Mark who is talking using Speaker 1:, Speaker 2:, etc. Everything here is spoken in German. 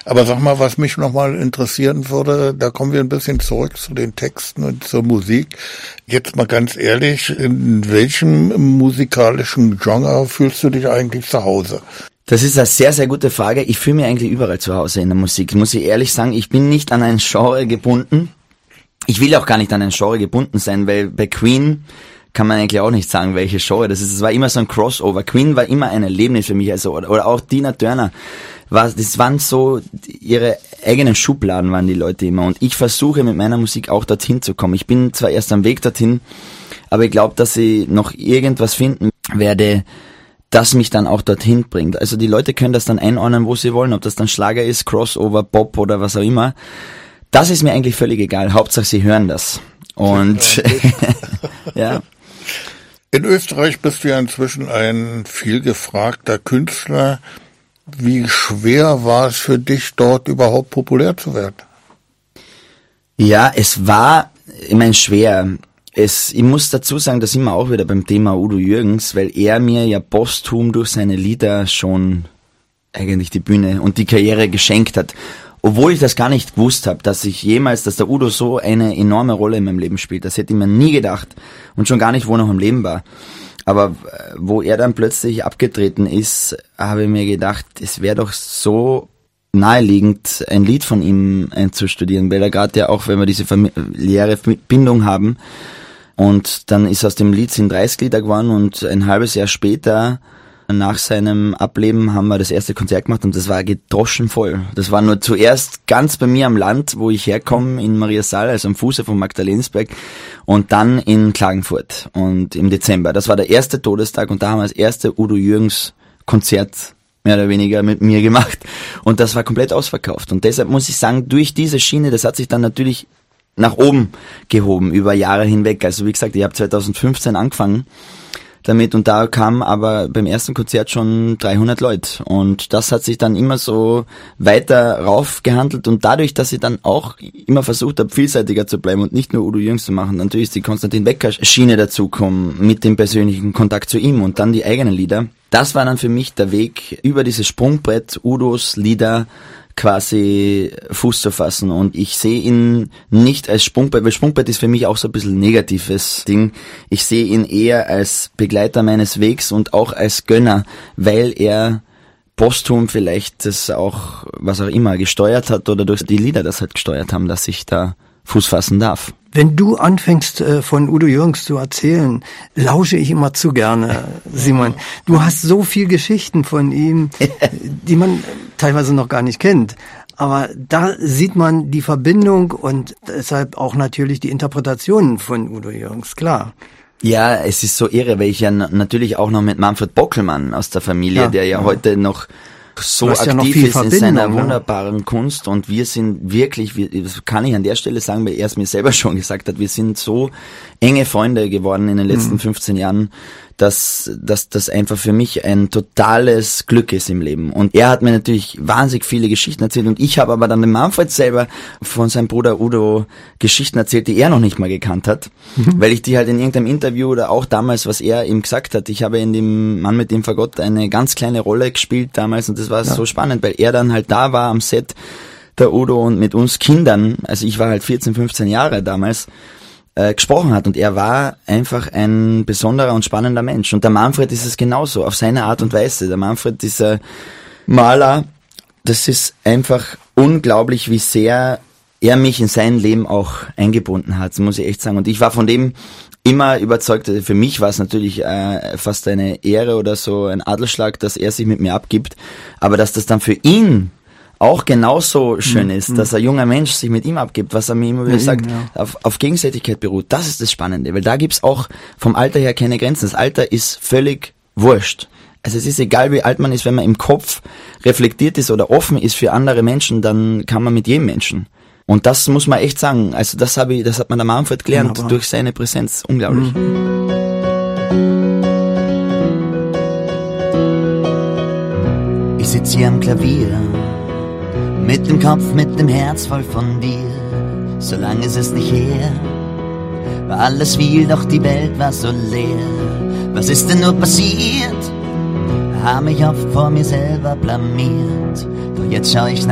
Speaker 1: Aber sag mal, was mich nochmal interessieren würde, da kommen wir ein bisschen zurück zu den Texten und zur Musik. Jetzt mal ganz ehrlich, in welchem musikalischen Genre fühlst du dich eigentlich zu Hause?
Speaker 2: Das ist eine sehr, sehr gute Frage. Ich fühle mich eigentlich überall zu Hause in der Musik. Muss ich ehrlich sagen, ich bin nicht an ein Genre gebunden. Ich will auch gar nicht an ein Genre gebunden sein, weil bei Queen kann man eigentlich auch nicht sagen, welche Genre das ist. Es war immer so ein Crossover. Queen war immer ein Erlebnis für mich, also oder auch Tina Turner. Das waren so ihre eigenen Schubladen waren die Leute immer. Und ich versuche mit meiner Musik auch dorthin zu kommen. Ich bin zwar erst am Weg dorthin, aber ich glaube, dass ich noch irgendwas finden werde, das mich dann auch dorthin bringt. Also die Leute können das dann einordnen, wo sie wollen, ob das dann Schlager ist, Crossover, Pop oder was auch immer. Das ist mir eigentlich völlig egal. Hauptsache sie hören das. Und ja.
Speaker 1: In Österreich bist du ja inzwischen ein viel gefragter Künstler. Wie schwer war es für dich, dort überhaupt populär zu werden?
Speaker 2: Ja, es war, ich meine, schwer. Ich muss dazu sagen, da sind wir auch wieder beim Thema Udo Jürgens, weil er mir ja posthum durch seine Lieder schon eigentlich die Bühne und die Karriere geschenkt hat. Obwohl ich das gar nicht gewusst habe, dass der Udo so eine enorme Rolle in meinem Leben spielt. Das hätte ich mir nie gedacht und schon gar nicht, wo er noch im Leben war. Aber wo er dann plötzlich abgetreten ist, habe ich mir gedacht, es wäre doch so naheliegend, ein Lied von ihm einzustudieren, weil er gerade ja auch, wenn wir diese familiäre Bindung haben, und dann ist aus dem Lied sind 30 Lieder geworden und ein halbes Jahr später, nach seinem Ableben, haben wir das erste Konzert gemacht und das war gedroschen voll. Das war nur zuerst ganz bei mir am Land, wo ich herkomme, in Mariasal, also am Fuße von Magdalensberg, und dann in Klagenfurt und im Dezember. Das war der erste Todestag und da haben wir das erste Udo Jürgens Konzert mehr oder weniger mit mir gemacht und das war komplett ausverkauft. Und deshalb muss ich sagen, durch diese Schiene, das hat sich dann natürlich nach oben gehoben über Jahre hinweg. Also wie gesagt, ich habe 2015 angefangen damit und da kamen aber beim ersten Konzert schon 300 Leute und das hat sich dann immer so weiter raufgehandelt und dadurch, dass ich dann auch immer versucht habe, vielseitiger zu bleiben und nicht nur Udo Jürgens zu machen, natürlich ist die Konstantin Wecker Schiene dazugekommen mit dem persönlichen Kontakt zu ihm und dann die eigenen Lieder. Das war dann für mich der Weg über dieses Sprungbrett Udos Lieder quasi Fuß zu fassen und ich sehe ihn nicht als Sprungbrett, weil Sprungbrett ist für mich auch so ein bisschen ein negatives Ding. Ich sehe ihn eher als Begleiter meines Wegs und auch als Gönner, weil er posthum vielleicht das auch, was auch immer, gesteuert hat oder durch die Lieder das halt gesteuert haben, dass ich da Fuß fassen darf.
Speaker 3: Wenn du anfängst, von Udo Jürgens zu erzählen, lausche ich immer zu gerne, Simon. Du hast so viel Geschichten von ihm, die man teilweise noch gar nicht kennt. Aber da sieht man die Verbindung und deshalb auch natürlich die Interpretationen von Udo Jürgens, klar.
Speaker 2: Ja, es ist so irre, weil ich ja natürlich auch noch mit Manfred Bockelmann aus der Familie, der ja heute noch so aktiv ist in seiner wunderbaren Kunst und wir sind wirklich, das kann ich an der Stelle sagen, weil er es mir selber schon gesagt hat, wir sind so enge Freunde geworden in den letzten 15 Jahren, dass das einfach für mich ein totales Glück ist im Leben. Und er hat mir natürlich wahnsinnig viele Geschichten erzählt und ich habe aber dann dem Manfred selber von seinem Bruder Udo Geschichten erzählt, die er noch nicht mal gekannt hat, weil ich die halt in irgendeinem Interview oder auch damals, was er ihm gesagt hat, ich habe in dem Mann mit dem Fagott eine ganz kleine Rolle gespielt damals und das war so spannend, weil er dann halt da war am Set, der Udo, und mit uns Kindern, also ich war halt 14, 15 Jahre damals, gesprochen hat und er war einfach ein besonderer und spannender Mensch und der Manfred ist es genauso, auf seine Art und Weise. Der Manfred, dieser Maler, das ist einfach unglaublich, wie sehr er mich in sein Leben auch eingebunden hat, muss ich echt sagen. Und ich war von dem immer überzeugt, für mich war es natürlich fast eine Ehre oder so, ein Adelsschlag, dass er sich mit mir abgibt, aber dass das dann für ihn auch genauso schön ist, dass ein junger Mensch sich mit ihm abgibt, was er mir immer wieder sagt, auf Gegenseitigkeit beruht. Das ist das Spannende, weil da gibt's auch vom Alter her keine Grenzen. Das Alter ist völlig wurscht. Also es ist egal, wie alt man ist, wenn man im Kopf reflektiert ist oder offen ist für andere Menschen, dann kann man mit jedem Menschen. Und das muss man echt sagen. Also das hat man der Manfred gelernt durch seine Präsenz. Unglaublich.
Speaker 4: Ich sitze hier am Klavier. Mit dem Kopf, mit dem Herz voll von dir. So lange ist es nicht her, war alles viel, doch die Welt war so leer. Was ist denn nur passiert? Hab mich oft vor mir selber blamiert. Doch jetzt schau ich nach